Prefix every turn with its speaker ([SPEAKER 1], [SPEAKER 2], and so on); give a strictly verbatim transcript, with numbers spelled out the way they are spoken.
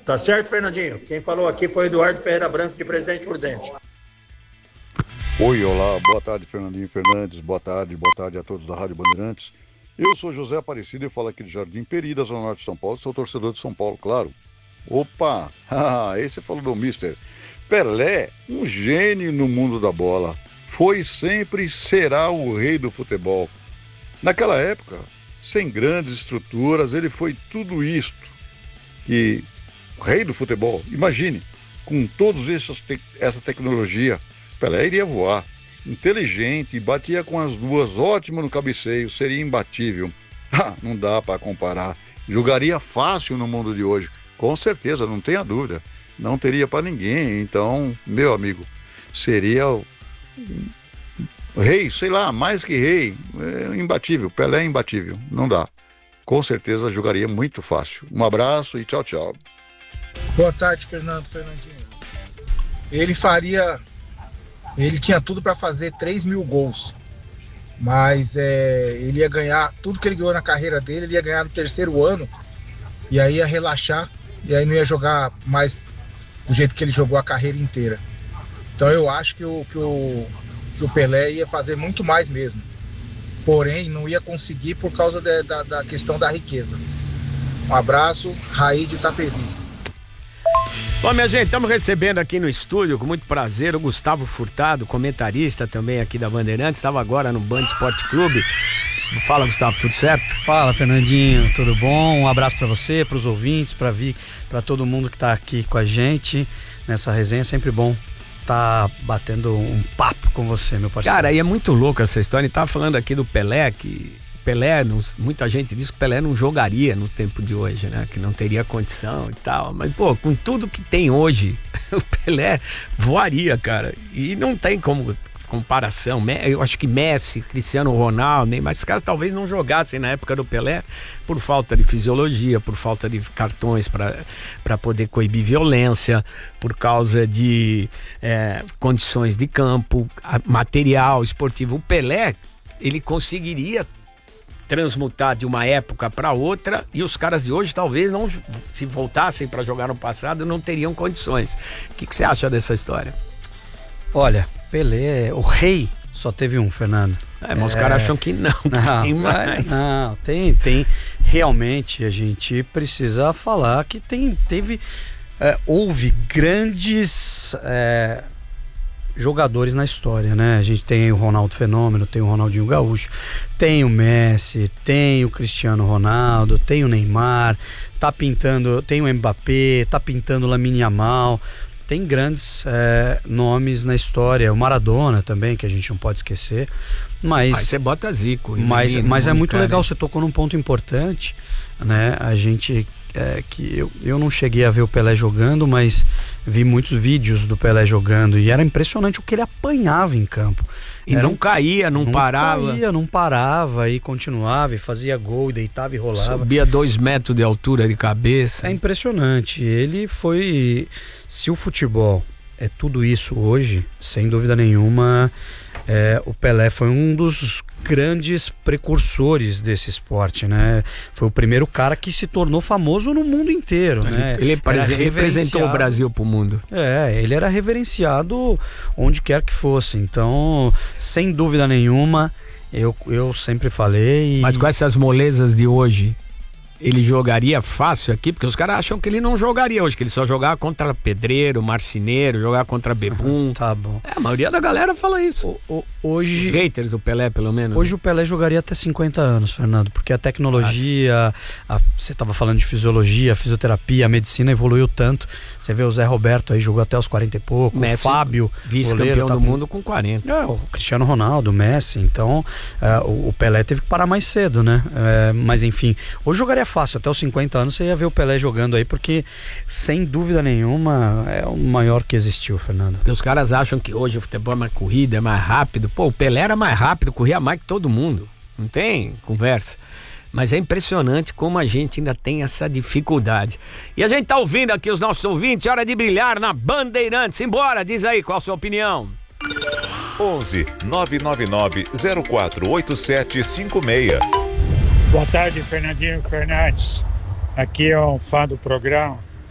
[SPEAKER 1] Tá certo, Fernandinho? Quem falou aqui foi Eduardo Ferreira Branco, de Presidente Prudente.
[SPEAKER 2] Oi, olá, boa tarde, Fernandinho Fernandes, boa tarde, boa tarde a todos da Rádio Bandeirantes. Eu sou José Aparecido e falo aqui de Jardim Peri, da Zona Norte de São Paulo, sou torcedor de São Paulo, claro. Opa, esse falou do mister Pelé, um gênio no mundo da bola, foi e sempre será o rei do futebol. Naquela época, sem grandes estruturas, ele foi tudo isto, que o rei do futebol, imagine, com todos esses essa tecnologia, Pelé iria voar, inteligente, batia com as duas, ótimo no cabeceio, seria imbatível. Ah, não dá para comparar, jogaria fácil no mundo de hoje, com certeza, não tenha dúvida, não teria para ninguém, então, meu amigo, seria o rei, sei lá, mais que rei, é imbatível, Pelé é imbatível, não dá, com certeza jogaria muito fácil. Um abraço e tchau, tchau.
[SPEAKER 3] Boa tarde, Fernando, Fernandinho. Ele faria... Ele tinha tudo para fazer três mil gols, mas é, ele ia ganhar tudo que ele ganhou na carreira dele, ele ia ganhar no terceiro ano, e aí ia relaxar, e aí não ia jogar mais do jeito que ele jogou a carreira inteira. Então eu acho que o, que o, que o Pelé ia fazer muito mais mesmo, porém não ia conseguir por causa de, da, da questão da riqueza. Um abraço, Raí de Itaperi.
[SPEAKER 4] Bom, minha gente, estamos recebendo aqui no estúdio, com muito prazer, o Gustavo Furtado, comentarista também aqui da Bandeirantes, estava agora no Band Esporte Clube. Fala, Gustavo, tudo certo?
[SPEAKER 5] Fala, Fernandinho, tudo bom? Um abraço para você, para os ouvintes, para vir, para todo mundo que está aqui com a gente nessa resenha, sempre bom estar tá batendo um papo com você, meu parceiro.
[SPEAKER 4] Cara, e é muito louco essa história, e tava falando aqui do Pelé, que Pelé, não, muita gente diz que Pelé não jogaria no tempo de hoje, né? Que não teria condição e tal. Mas, pô, com tudo que tem hoje, o Pelé voaria, cara. E não tem como comparação. Eu acho que Messi, Cristiano Ronaldo, nem mais esses caras talvez não jogassem na época do Pelé por falta de fisiologia, por falta de cartões para poder coibir violência, por causa de é, condições de campo, material esportivo. O Pelé, ele conseguiria transmutar de uma época para outra, e os caras de hoje talvez não, se voltassem para jogar no passado, não teriam condições. O que, que você acha dessa história?
[SPEAKER 5] Olha, Pelé, o rei só teve um, Fernando.
[SPEAKER 4] É, mas é... os caras acham que não, que
[SPEAKER 5] não
[SPEAKER 4] tem mais.
[SPEAKER 5] Não, tem, tem. Realmente a gente precisa falar que tem, teve, é, houve grandes é, jogadores na história, né? A gente tem o Ronaldo Fenômeno, tem o Ronaldinho Gaúcho, tem o Messi, tem o Cristiano Ronaldo, tem o Neymar, tá pintando, tem o Mbappé, tá pintando o Lamine Yamal, tem grandes é, nomes na história, o Maradona também, que a gente não pode esquecer, mas...
[SPEAKER 4] Aí você bota Zico.
[SPEAKER 5] Mas,
[SPEAKER 4] menino,
[SPEAKER 5] mas é muito
[SPEAKER 4] cara,
[SPEAKER 5] legal, você tocou num ponto importante, né? A gente... É, que eu, eu não cheguei a ver o Pelé jogando, mas vi muitos vídeos do Pelé jogando e era impressionante o que ele apanhava em campo.
[SPEAKER 4] E
[SPEAKER 5] era
[SPEAKER 4] não um, caía, não, não parava.
[SPEAKER 5] Não caía, não parava e continuava e fazia gol, e deitava e rolava.
[SPEAKER 4] Subia dois metros de altura de cabeça.
[SPEAKER 5] É impressionante. Ele foi... Se o futebol é tudo isso hoje, sem dúvida nenhuma, é, o Pelé foi um dos grandes precursores desse esporte, né? Foi o primeiro cara que se tornou famoso no mundo inteiro,
[SPEAKER 4] ele,
[SPEAKER 5] né?
[SPEAKER 4] Ele representou o Brasil pro mundo.
[SPEAKER 5] É, ele era reverenciado onde quer que fosse. Então, sem dúvida nenhuma, eu, eu sempre falei...
[SPEAKER 4] Mas com essas molezas de hoje, ele jogaria fácil aqui? Porque os caras acham que ele não jogaria hoje, que ele só jogava contra pedreiro, marceneiro, jogava contra bebum.
[SPEAKER 5] Uhum, tá bom.
[SPEAKER 4] É, a maioria da galera fala isso.
[SPEAKER 5] O, o, hoje,
[SPEAKER 4] os haters do Pelé, pelo menos.
[SPEAKER 5] Hoje o Pelé jogaria até cinquenta anos, Fernando, porque a tecnologia, a, você estava falando de fisiologia, a fisioterapia, a medicina evoluiu tanto. Você vê o Zé Roberto aí, jogou até os quarenta e pouco,
[SPEAKER 4] Messi,
[SPEAKER 5] o Fábio,
[SPEAKER 4] vice-campeão
[SPEAKER 5] tá
[SPEAKER 4] do mundo com quarenta.
[SPEAKER 5] É, o Cristiano Ronaldo, o Messi, então é, o, o Pelé teve que parar mais cedo, né? É, mas enfim, hoje jogaria fácil, até os cinquenta anos você ia ver o Pelé jogando aí, porque sem dúvida nenhuma é o maior que existiu, Fernando.
[SPEAKER 4] Porque os caras acham que hoje o futebol é mais corrida, é mais rápido. Pô, o Pelé era mais rápido, corria mais que todo mundo, não tem conversa. Mas é impressionante como a gente ainda tem essa dificuldade. E a gente tá ouvindo aqui os nossos ouvintes, hora de brilhar na Bandeirantes. Embora, diz aí, qual a sua opinião?
[SPEAKER 6] onze nove nove nove zero quatro oito sete cinco seis.
[SPEAKER 7] Boa tarde, Fernandinho Fernandes. Aqui é um fã do programa.